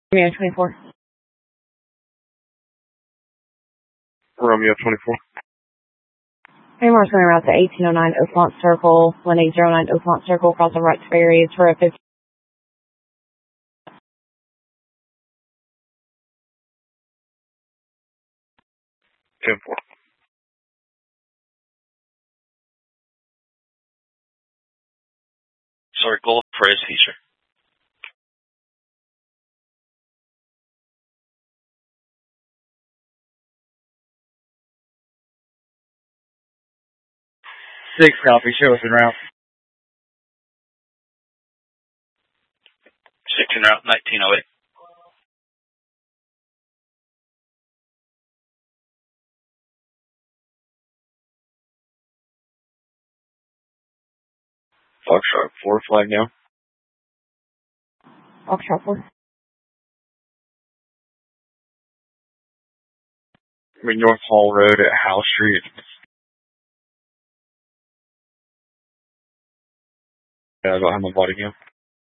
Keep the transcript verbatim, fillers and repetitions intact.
Romeo twenty-four. Romeo twenty-four. Amor's going around to eighteen oh nine Oakmont Circle, one eight zero nine Oakmont Circle, crossing Wrights Ferry. It's for a fifty. ten four. Circle, Press Feature. Six copy, show us en route. Six en route, nineteen oh eight. Foxtrot four, flag now. Foxtrot four. I mean, North Hall Road at Howe Street. Yeah, I don't have my body now.